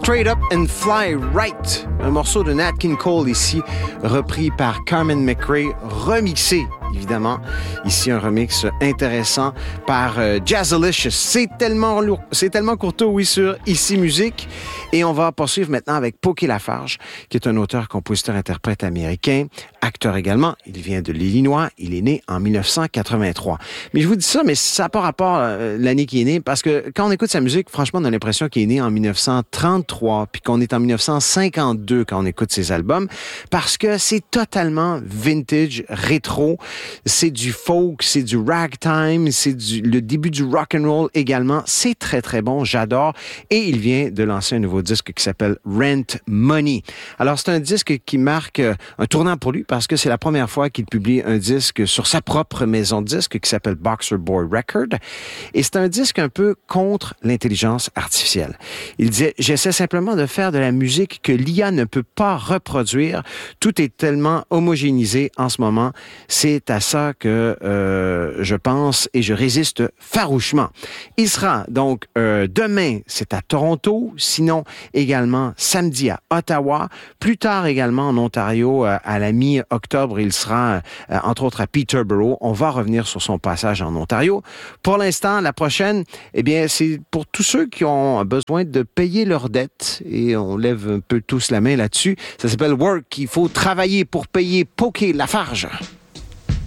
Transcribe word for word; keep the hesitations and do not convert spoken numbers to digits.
Straight Up and Fly Right, un morceau de Nat King Cole ici, repris par Carmen McRae, remixé évidemment. Ici, un remix intéressant par euh, Jazzalicious. C'est tellement lourd, c'est tellement courtois, oui, sur Ici Musique. Et on va poursuivre maintenant avec Poké Lafarge, qui est un auteur, compositeur, interprète américain, acteur également. Il vient de l'Illinois. Il est né en dix-neuf cent quatre-vingt-trois. Mais je vous dis ça, mais ça n'a pas rapport à euh, l'année qu'il est né, parce que quand on écoute sa musique, franchement, on a l'impression qu'il est né en dix-neuf cent trente-trois, puis qu'on est en dix-neuf cent cinquante-deux quand on écoute ses albums, parce que c'est totalement vintage, rétro. C'est du folk, c'est du ragtime, c'est du, le début du rock and roll également. C'est très, très bon. J'adore. Et il vient de lancer un nouveau disque qui s'appelle Rent Money. Alors, c'est un disque qui marque un tournant pour lui parce que c'est la première fois qu'il publie un disque sur sa propre maison de disque qui s'appelle Boxer Boy Record. Et c'est un disque un peu contre l'intelligence artificielle. Il disait, j'essaie simplement de faire de la musique que l'I A ne peut pas reproduire. Tout est tellement homogénéisé en ce moment. C'est à ça que euh, je pense et je résiste farouchement. Il sera donc euh, demain, c'est à Toronto, sinon également samedi à Ottawa, plus tard également en Ontario euh, à la mi-octobre, il sera euh, entre autres à Peterborough. On va revenir sur son passage en Ontario. Pour l'instant, la prochaine, eh bien, c'est pour tous ceux qui ont besoin de payer leurs dettes et on lève un peu tous la main là-dessus. Ça s'appelle Work. Il faut travailler pour payer Poké Lafarge.